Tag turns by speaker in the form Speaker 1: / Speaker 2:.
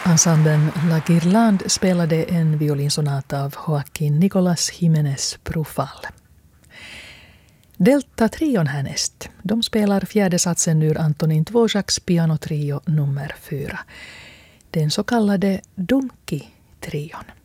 Speaker 1: Ensemblen La Guirlande spelade en violinsonata av Joaquín Nicolás Jiménez Brufal. Delta-trion härnäst. De spelar fjärde satsen ur Antonín Dvořáks pianotrio nummer 4. Den så kallade Dunki-trion.